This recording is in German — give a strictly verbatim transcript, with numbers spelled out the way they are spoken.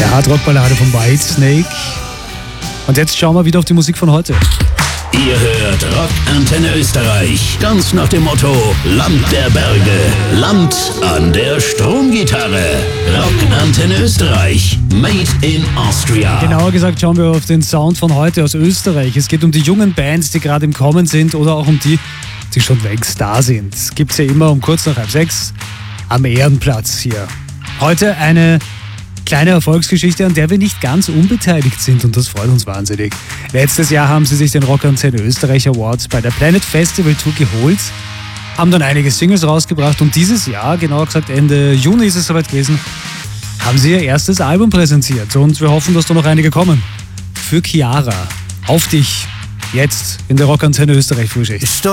Hardrock-Ballade von Whitesnake. Und jetzt schauen wir wieder auf die Musik von heute. Ihr hört Rock Antenne Österreich, ganz nach dem Motto Land der Berge, Land an der Stromgitarre. Rock Antenne Österreich, made in Austria. Genauer gesagt schauen wir auf den Sound von heute aus Österreich. Es geht um die jungen Bands, die gerade im Kommen sind oder auch um die, die schon längst da sind. Gibt's ja immer um kurz nach halb sechs am Ehrenplatz hier. Heute eine kleine Erfolgsgeschichte, an der wir nicht ganz unbeteiligt sind, und das freut uns wahnsinnig. Letztes Jahr haben sie sich den Rock Antenne Österreich Awards bei der Planet Festival Tour geholt, haben dann einige Singles rausgebracht und dieses Jahr, genauer gesagt Ende Juni ist es soweit gewesen, haben sie ihr erstes Album präsentiert und wir hoffen, dass da noch einige kommen. Für Chiara, auf dich, jetzt in der Rock Antenne Österreich Frühschicht.